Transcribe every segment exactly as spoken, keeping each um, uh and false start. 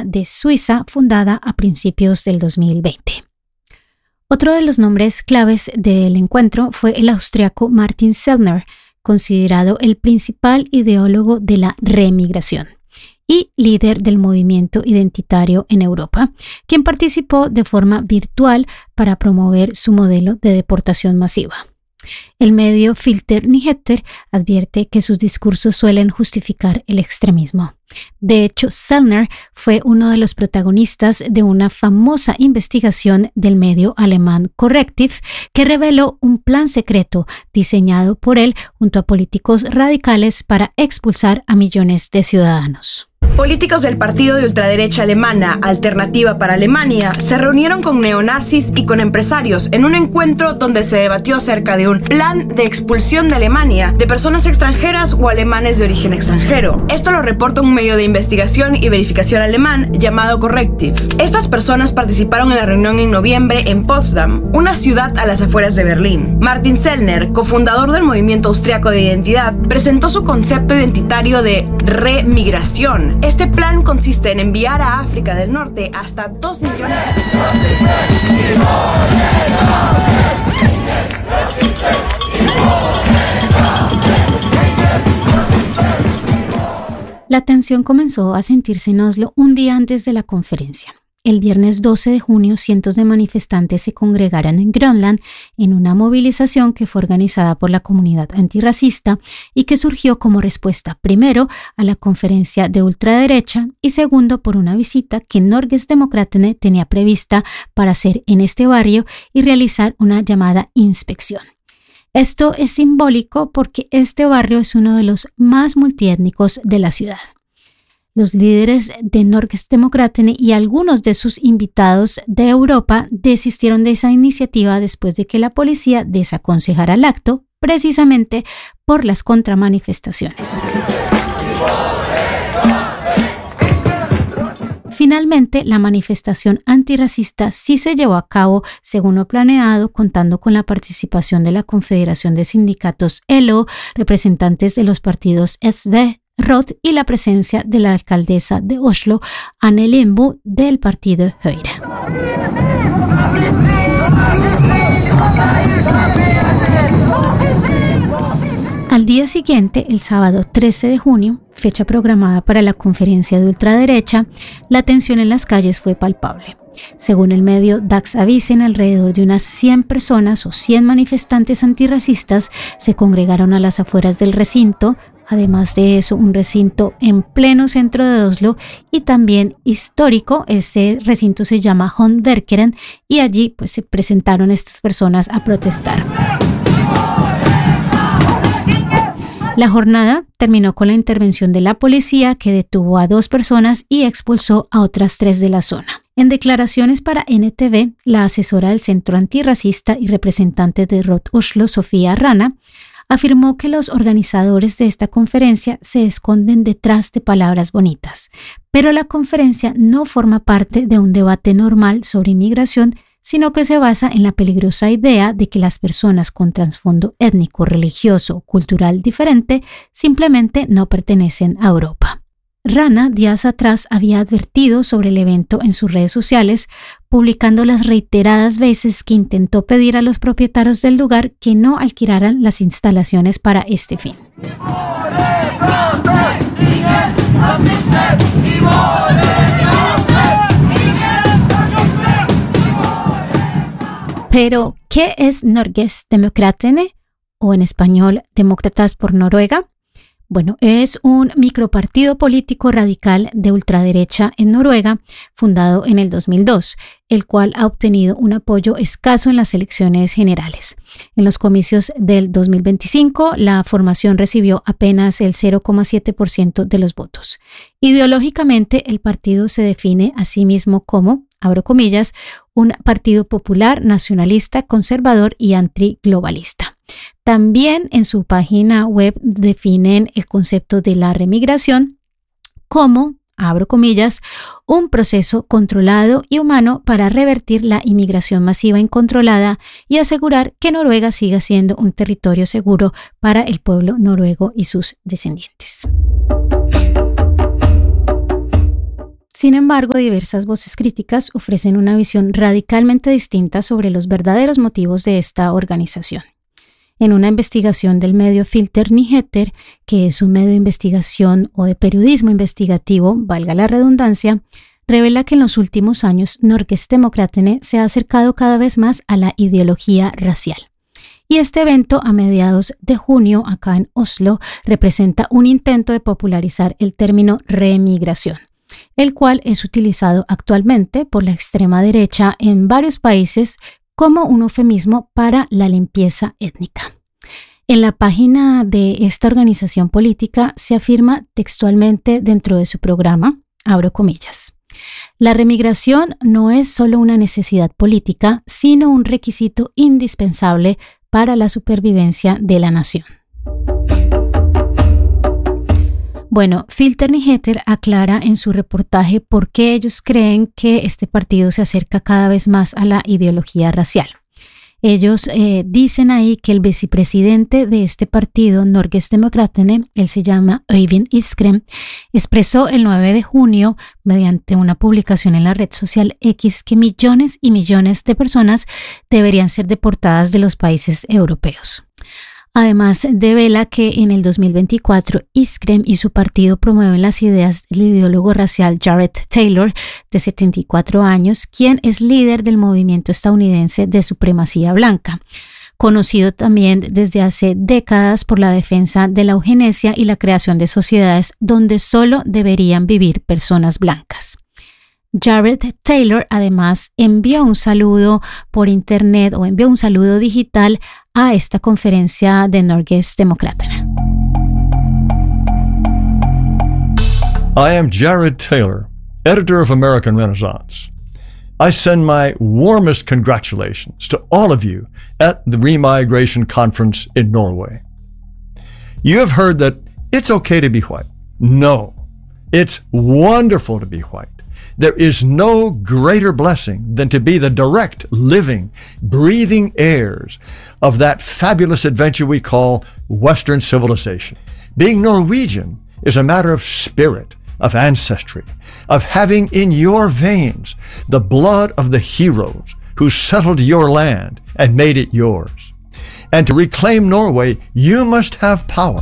de Suiza fundada a principios del dos mil veinte. Otro de los nombres claves del encuentro fue el austriaco Martin Sellner, considerado el principal ideólogo de la remigración y líder del movimiento identitario en Europa, quien participó de forma virtual para promover su modelo de deportación masiva. El medio Filter Nyheter advierte que sus discursos suelen justificar el extremismo. De hecho, Sellner fue uno de los protagonistas de una famosa investigación del medio alemán Correctiv que reveló un plan secreto diseñado por él junto a políticos radicales para expulsar a millones de ciudadanos. Políticos del partido de ultraderecha alemana Alternativa para Alemania se reunieron con neonazis y con empresarios en un encuentro donde se debatió acerca de un plan de expulsión de Alemania de personas extranjeras o alemanes de origen extranjero. Esto lo reporta un medio de investigación y verificación alemán llamado Correctiv. Estas personas participaron en la reunión en noviembre en Potsdam, una ciudad a las afueras de Berlín. Martin Sellner, cofundador del movimiento austriaco de identidad, presentó su concepto identitario de remigración. Este plan consiste en enviar a África del Norte hasta dos millones de personas. La tensión comenzó a sentirse en Oslo un día antes de la conferencia. El viernes doce de junio, cientos de manifestantes se congregaron en Grönland en una movilización que fue organizada por la comunidad antirracista y que surgió como respuesta, primero, a la conferencia de ultraderecha y segundo, por una visita que Norgesdemokratene tenía prevista para hacer en este barrio y realizar una llamada inspección. Esto es simbólico porque este barrio es uno de los más multiétnicos de la ciudad. Los líderes de Norgesdemokratene y algunos de sus invitados de Europa desistieron de esa iniciativa después de que la policía desaconsejara el acto, precisamente por las contramanifestaciones. Finalmente, la manifestación antirracista sí se llevó a cabo según lo planeado, contando con la participación de la Confederación de Sindicatos L O, representantes de los partidos S V, Roth y la presencia de la alcaldesa de Oslo, Anne Lindboe, del partido Høyre. Al día siguiente, el sábado trece de junio, fecha programada para la conferencia de ultraderecha, la tensión en las calles fue palpable. Según el medio Dagsavisen, alrededor de unas cien personas o cien manifestantes antirracistas se congregaron a las afueras del recinto. Además de eso, un recinto en pleno centro de Oslo y también histórico. Ese recinto se llama Håndverkeren y allí pues se presentaron estas personas a protestar. La jornada terminó con la intervención de la policía que detuvo a dos personas y expulsó a otras tres de la zona. En declaraciones para N T V, la asesora del Centro Antirracista y representante de Rot Oslo, Sofía Rana, afirmó que los organizadores de esta conferencia se esconden detrás de palabras bonitas, pero la conferencia no forma parte de un debate normal sobre inmigración, sino que se basa en la peligrosa idea de que las personas con trasfondo étnico, religioso o cultural diferente simplemente no pertenecen a Europa. Rana días atrás había advertido sobre el evento en sus redes sociales, publicando las reiteradas veces que intentó pedir a los propietarios del lugar que no alquilaran las instalaciones para este fin. Pero, ¿qué es Norgesdemokratene? O en español, Demócratas por Noruega. Bueno, es un micropartido político radical de ultraderecha en Noruega, fundado en el dos mil dos, el cual ha obtenido un apoyo escaso en las elecciones generales. En los comicios del dos mil veinticinco, la formación recibió apenas el cero coma siete por ciento de los votos. Ideológicamente, el partido se define a sí mismo como, abro comillas, un partido popular, nacionalista, conservador y antiglobalista. También en su página web definen el concepto de la remigración como, abro comillas, un proceso controlado y humano para revertir la inmigración masiva incontrolada y asegurar que Noruega siga siendo un territorio seguro para el pueblo noruego y sus descendientes. Sin embargo, diversas voces críticas ofrecen una visión radicalmente distinta sobre los verdaderos motivos de esta organización. En una investigación del medio Filter Nijeter, que es un medio de investigación o de periodismo investigativo, valga la redundancia, revela que en los últimos años Norgesdemokratene se ha acercado cada vez más a la ideología racial. Y este evento a mediados de junio acá en Oslo representa un intento de popularizar el término remigración, el cual es utilizado actualmente por la extrema derecha en varios países como un eufemismo para la limpieza étnica. En la página de esta organización política se afirma textualmente dentro de su programa, abro comillas, la remigración no es solo una necesidad política, sino un requisito indispensable para la supervivencia de la nación. Bueno, Filter Nijeter aclara en su reportaje por qué ellos creen que este partido se acerca cada vez más a la ideología racial. Ellos eh, dicen ahí que el vicepresidente de este partido, Norgesdemokratene, él se llama Øyvind Iskrem, expresó el nueve de junio, mediante una publicación en la red social X, que millones y millones de personas deberían ser deportadas de los países europeos. Además, devela que en el dos mil veinticuatro Iskrem y su partido promueven las ideas del ideólogo racial Jared Taylor, de setenta y cuatro años, quien es líder del movimiento estadounidense de supremacía blanca, conocido también desde hace décadas por la defensa de la eugenesia y la creación de sociedades donde solo deberían vivir personas blancas. Jared Taylor además envió un saludo por internet o envió un saludo digital a esta conferencia de Norgesdemokratene. I am Jared Taylor, editor of American Renaissance. I send my warmest congratulations to all of you at the Remigration Conference in Norway. You have heard that it's okay to be white. No, it's wonderful to be white. There is no greater blessing than to be the direct, living, breathing heirs of that fabulous adventure we call Western civilization. Being Norwegian is a matter of spirit, of ancestry, of having in your veins the blood of the heroes who settled your land and made it yours. And to reclaim Norway, you must have power.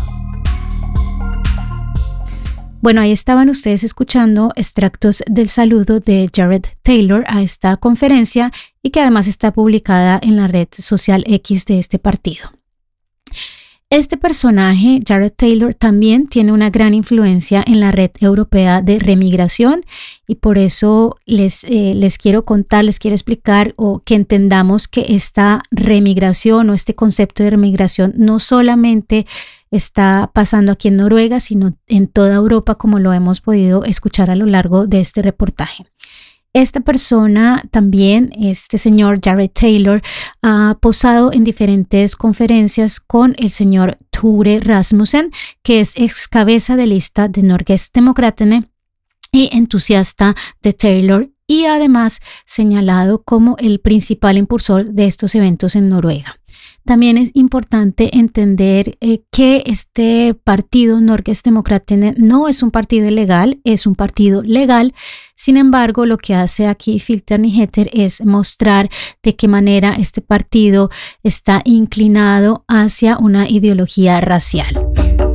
Bueno, ahí estaban ustedes escuchando extractos del saludo de Jared Taylor a esta conferencia y que además está publicada en la red social X de este partido. Este personaje, Jared Taylor, también tiene una gran influencia en la red europea de remigración y por eso les, eh, les quiero contar, les quiero explicar o que entendamos que esta remigración o este concepto de remigración no solamente está pasando aquí en Noruega, sino en toda Europa, como lo hemos podido escuchar a lo largo de este reportaje. Esta persona también, este señor Jared Taylor, ha posado en diferentes conferencias con el señor Tore Rasmussen, que es ex cabeza de lista de Norgesdemokratene y entusiasta de Taylor, y además señalado como el principal impulsor de estos eventos en Noruega. También es importante entender eh, que este partido Norgesdemokratene no es un partido ilegal, es un partido legal. Sin embargo, lo que hace aquí Filter Nijeter es mostrar de qué manera este partido está inclinado hacia una ideología racial.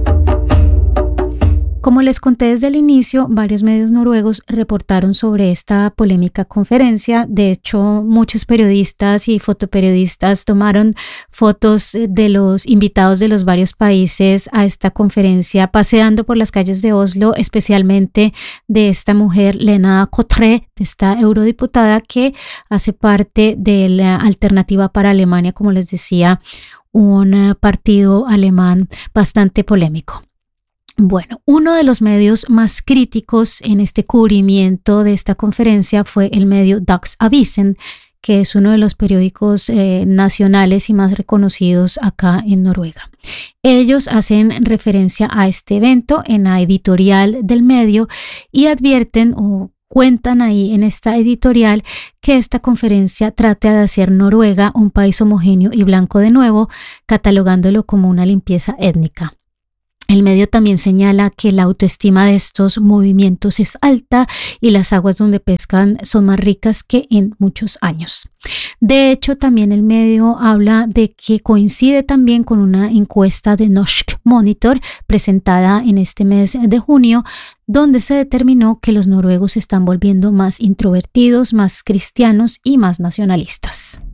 Como les conté desde el inicio, varios medios noruegos reportaron sobre esta polémica conferencia. De hecho, muchos periodistas y fotoperiodistas tomaron fotos de los invitados de los varios países a esta conferencia, paseando por las calles de Oslo, especialmente de esta mujer, Lena Kotre, de esta eurodiputada que hace parte de la Alternativa para Alemania, como les decía, un partido alemán bastante polémico. Bueno, uno de los medios más críticos en este cubrimiento de esta conferencia fue el medio Dagsavisen, que es uno de los periódicos eh, nacionales y más reconocidos acá en Noruega. Ellos hacen referencia a este evento en la editorial del medio y advierten o cuentan ahí en esta editorial que esta conferencia trata de hacer Noruega un país homogéneo y blanco de nuevo, catalogándolo como una limpieza étnica. El medio también señala que la autoestima de estos movimientos es alta y las aguas donde pescan son más ricas que en muchos años. De hecho, también el medio habla de que coincide también con una encuesta de Norsk Monitor presentada en este mes de junio, donde se determinó que los noruegos se están volviendo más introvertidos, más cristianos y más nacionalistas.